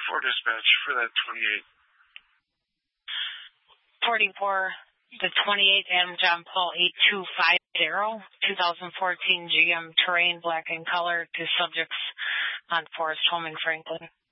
dispatch for that 28. 44, the 28 Adam John Paul 8250, 2014 GM Terrain, black in color, to subjects on Forest Home in Franklin.